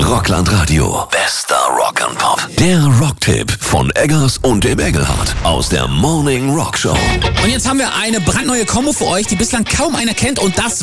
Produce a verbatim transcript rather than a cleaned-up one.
Rockland Radio. Bester Rock and Pop. Der Rocktipp von Eggers und dem Engelhardt aus der Morning Rock Show. Und jetzt haben wir eine brandneue Kombo für euch, die bislang kaum einer kennt, und das